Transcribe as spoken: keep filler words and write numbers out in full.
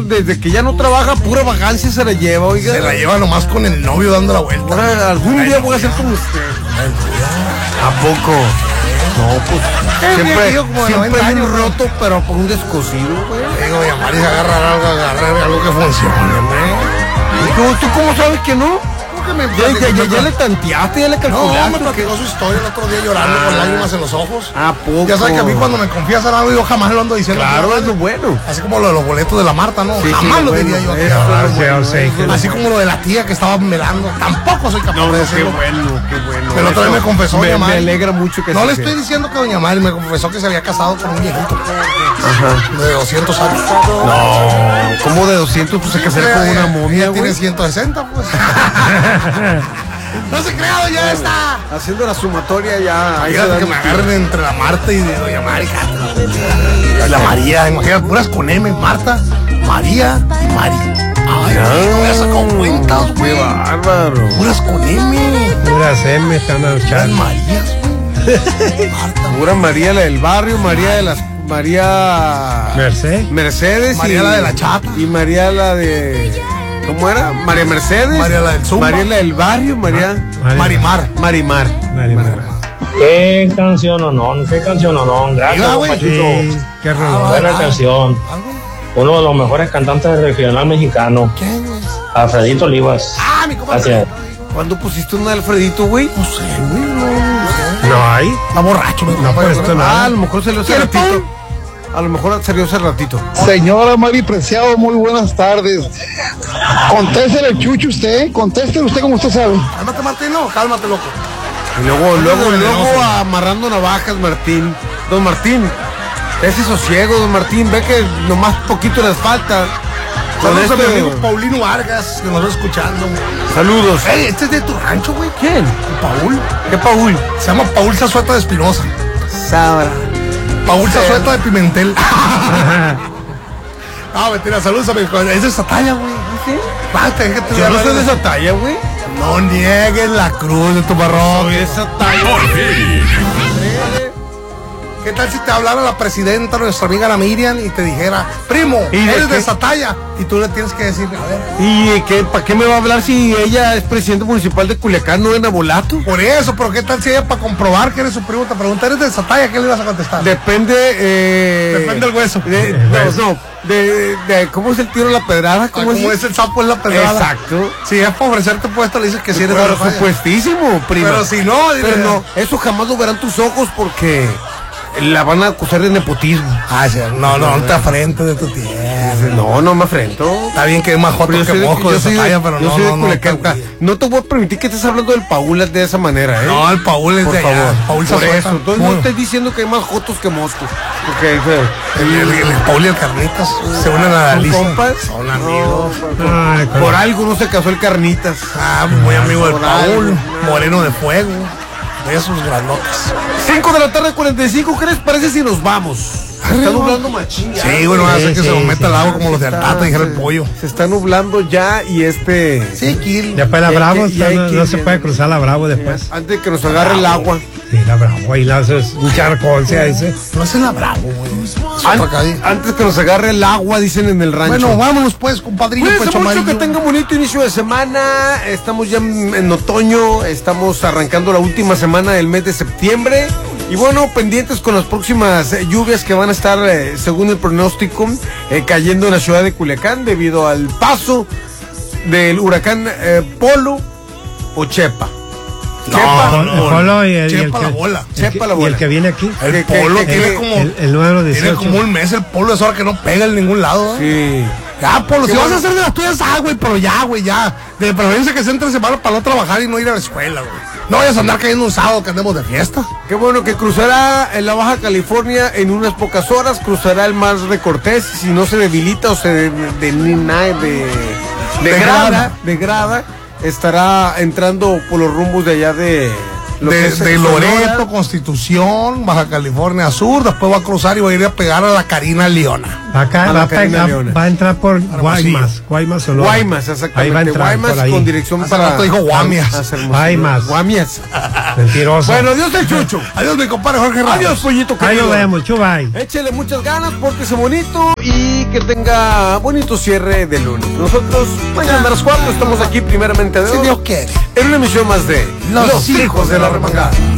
desde que ya no trabaja, pura vacancia se la lleva, oiga. Se la lleva nomás con el novio dando la vuelta. Ahora, algún día voy a ser como usted. ¿A poco? No, pues siempre, digo, como siempre hay años, un roto, pero por un descosido, güey. Digo, llamar y se agarra algo, agarrar algo que funcione, hombre. ¿Y tú, tú cómo sabes que no? Que me Ya, ya, ya, ya le tanteaste, ya le calculaste. No, me platicó su historia el otro día llorando ah, con lágrimas en los ojos. ¿A poco? Ya sabes que a mí cuando me confiesan algo yo jamás lo ando diciendo. Claro, es lo bueno. Así como lo de los boletos de la Marta, ¿no? Sí, jamás sí, lo bueno, diría yo. Eso, Ah, bueno, sí, sí, eso, así como lo de la tía que estaba melando. Tampoco soy capaz no, de decirlo. Qué bueno, qué bueno. Pero otra vez me confesó me, doña Mari. Me alegra mucho que No se le sea. estoy diciendo que doña Mari me confesó que se había casado con un viejito. Ajá. De doscientos años. No, ¿cómo de doscientos? Pues se casaría con una momia, güey. Tiene ciento sesenta, pues. No se crea, ya está. Haciendo la sumatoria ya. Imagínate que me agarren entre la Marta y de doña Mari. La María, imagínate, puras con M. Marta, María y Mari. Ay, no me ha sacado cuentas, güey. Qué bárbaro. Puras con M. Puras M están a Puras Marías, güey. Marta. Pura María, la del barrio, María de las. María. Mercedes. Mercedes. María y, la de la chata. Y María la de. ¿Cómo era? María Mercedes. María la del Zumba. María la del barrio, María. Marimar. Marimar. Marimar. Qué canción o no, qué canción o no. Gracias, Diga, Pachucho. Sí, qué rollo. Buena canción. Uno de los mejores cantantes del regional mexicano. ¿Quién es? Alfredito Olivas. Ah, mi compadre. Gracias. ¿Cuándo pusiste una de Alfredito, güey? No sé, güey. No, No hay. está borracho, mi No ha compadre. puesto Ah, nada. a lo mejor salió hace ¿Quiere ratito. pan? A lo mejor salió hace ratito. Señora Mari Preciado, muy buenas tardes. Contéstele el chucho usted, contéstele usted como usted sabe. Cálmate, Martino, cálmate, loco. Y luego, luego, venenoso. luego amarrando navajas, Martín. Don Martín, ese sosiego, don Martín, ve que nomás poquito les falta. Con Saludos a mi este- amigo Paulino Vargas, que nos está escuchando. Saludos. Ey, este es de tu rancho, güey. ¿Quién? Paul. ¿Qué Paul? Se llama Paul Zazueta de Espinosa. Sabra. Paul Zazueta de Pimentel. Ah, mentira, saludos a mi hijo. Es de esa talla, güey. Bate, que te Yo no soy de esa talla, güey. No niegues la cruz de tu parroquia. Soy de esa talla. Por fin. ¿Qué tal si te hablara la presidenta, nuestra amiga la Miriam, y te dijera, primo, ¿Y de eres de qué? esa talla? Y tú le tienes que decir, a ver. ¿Y qué, para qué me va a hablar si ella es presidente municipal de Culiacán, no de Nabolato? Por eso, pero ¿qué tal si ella para comprobar que eres su primo te pregunta, eres de esa talla? ¿Qué le vas a contestar? Depende, eh... Depende del hueso. de- no, no, de, de, ¿cómo es el tiro a la pedrada? Ah, ¿Cómo como es? es el sapo en la pedrada. Exacto. Si es para ofrecerte puesto, le dices que si eres de Por esa talla. supuestísimo, prima. Pero si no, dile- Pero no, eso jamás lo verán tus ojos porque la van a acusar de nepotismo. Ah, sí, no, no, no te afrentes de tu tierra. No, no me afrento. Está bien que es más joto Pero yo que soy de- mojo de yo esa soy de- talla, pero yo no, soy de no, no, Culiacán. te- No te voy a permitir que estés hablando del Paul de esa manera, ¿eh? No, el Paul es Por de allá. favor. Paul Por Zazueta. eso. Entonces Muy- no estés diciendo que hay más jotos que moscos. Porque El, el, el, el Paul y el Carnitas se unen a la ¿son lista. compas? Son amigos. Ay, Por, por algo no se casó el Carnitas. Ah, muy amigo del Por algo. Paul. Moreno de fuego. De esos grandotes. cinco de la tarde, cuarenta y cinco. ¿Qué les parece si nos vamos? Se está nublando machín. ya. Sí, bueno, hace que sí, se lo sí, meta al sí. agua como los de Altata, dijera el pollo. Se está nublando ya y este... Sí, Kill. Ya para la Y hay Bravo, que- y hay no, que no ir se viendo. puede cruzar la Bravo después. Antes de que nos agarre el agua. Sí, la Bravo, y la es un charcón, se dice. No es en la Bravo, güey. Es An- otra calle. antes que nos agarre el agua, dicen en el rancho. Bueno, vámonos pues, compadrillo Cuídense Pecho mucho, Amarillo. que tengan bonito inicio de semana. Estamos ya en, en otoño, estamos arrancando la última semana del mes de septiembre. Y bueno, pendientes con las próximas eh, lluvias que van a estar, eh, según el pronóstico, eh, cayendo en la ciudad de Culiacán debido al paso del huracán eh, Polo o Chepa. No, Chepa, El Polo y el, y el Chepa que, la bola. el que- Chepa la y bola. el que viene aquí. El que- que- Polo que- tiene que- como... El, el número Tiene dieciocho. como un mes el Polo, es hora que no pega en ningún lado, ¿eh? Sí. Ya, Polo, Qué si vas bueno. a hacer de las tuyas, ah, güey, pero ya, güey, ya. De preferencia que se entre semana para no trabajar y no ir a la escuela, güey. No vayas a andar cayendo un sábado que andemos de fiesta. Qué bueno que cruzará en la Baja California en unas pocas horas, cruzará el mar de Cortés, si no se debilita o se de, de, de, de- degrada, degrada, estará entrando por los rumbos de allá de lo que De, es de Sonora. Loreto, Constitución, Baja California Sur, después va a cruzar y va a ir a pegar a la Karina Leona. Acá A va la a, Karina pegar- Leona. va a entrar por Guaymas, Guaymas, Sonora. Guaymas, exactamente. Ahí va a entrar Guaymas por ahí. con dirección Hace para. rato dijo Guamias. a- a Hermosillo. Guaymas. Guamias. Mentiroso. Bueno, adiós el chucho. Adiós, mi compadre Jorge Ramos. Adiós, pollito Ahí querido. nos vemos, chubay. Échele muchas ganas, pórtese bonito y que que tenga bonito cierre de lunes. Nosotros, mañana a las cuatro, estamos aquí primeramente de Si oro, Dios quiere. en una emisión más de Los hijos de la remangada.